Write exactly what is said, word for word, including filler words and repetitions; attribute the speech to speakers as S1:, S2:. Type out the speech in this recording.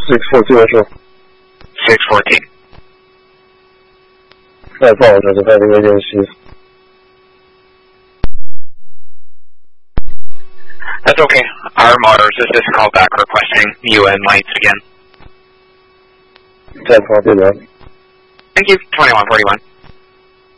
S1: six fourteen show.
S2: six fourteen.
S1: I apologize if having radio issues.
S2: That's okay. Our motors is just call back requesting U N lights again.
S1: ten copy that.
S2: Thank you. twenty-one forty-one.